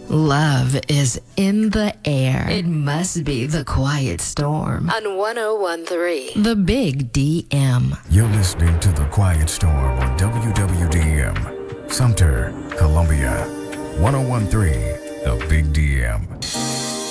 Love is in the air. It must be the Quiet Storm on 101.3 The Big DM. You're listening to The Quiet Storm on WWDM, Sumter, Columbia. 101.3 The Big DM.